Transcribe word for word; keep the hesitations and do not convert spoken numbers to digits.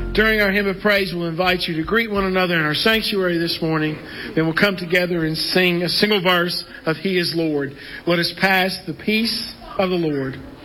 During our hymn of praise, we'll invite you to greet one another in our sanctuary this morning. Then we'll come together and sing a single verse of He is Lord. Let us pass the peace of the Lord.